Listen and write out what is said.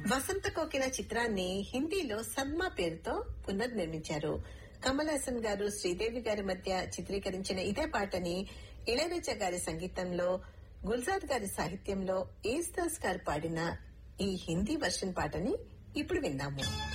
వసంత కోకిల చిత్రాన్ని హిందీలో సద్మా పేరుతో పునర్నిర్మించారు. కమల్ హాసన్ గారు, శ్రీదేవి గారి మధ్య చిత్రీకరించిన ఇదే పాటని ఇళయరాజా గారి సంగీతంలో, గుల్జార్ గారి సాహిత్యంలో యేసుదాస్ గారు పాడిన ఈ హిందీ వర్షన్ పాటని ఇప్పుడు విందాము.